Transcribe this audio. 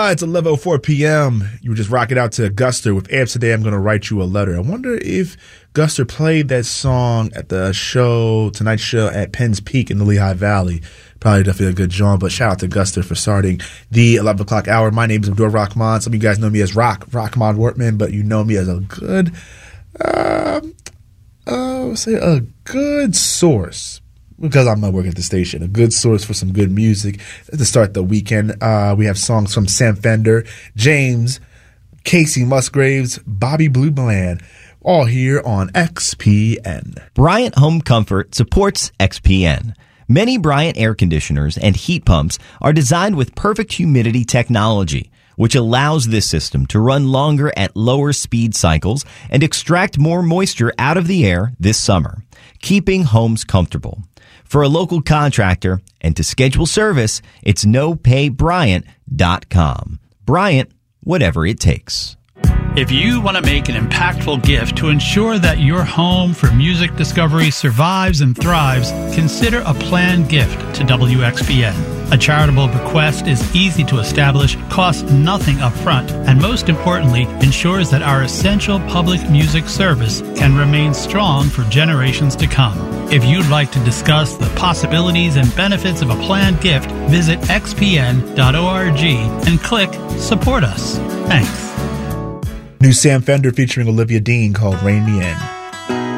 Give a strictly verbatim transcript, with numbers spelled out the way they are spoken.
Uh, it's eleven oh four p.m. You were just rocking out to Guster with Amsterdam, Gonna Write You a Letter. I wonder if Guster played that song at the show, tonight's show at Penn's Peak in the Lehigh Valley. Probably definitely a good joint, but shout out to Guster for starting the eleven o'clock hour. My name is Abdul Rahman. Some of you guys know me as Rock, Rahman Wortman, but you know me as a good, uh, uh, say a good source. Because I'm not working at the station, a good source for some good music to start the weekend. Uh, we have songs from Sam Fender, James, Casey Musgraves, Bobby Blue Bland, all here on X P N. Bryant Home Comfort supports X P N. Many Bryant air conditioners and heat pumps are designed with perfect humidity technology, which allows this system to run longer at lower speed cycles and extract more moisture out of the air this summer, keeping homes comfortable. For a local contractor and to schedule service, it's no pay bryant dot com. Bryant, whatever it takes. If you want to make an impactful gift to ensure that your home for music discovery survives and thrives, consider a planned gift to W X P N. A charitable bequest is easy to establish, costs nothing up front, and most importantly, ensures that our essential public music service can remain strong for generations to come. If you'd like to discuss the possibilities and benefits of a planned gift, visit x p n dot org and click Support Us. Thanks. New Sam Fender featuring Olivia Dean called Rain Me In.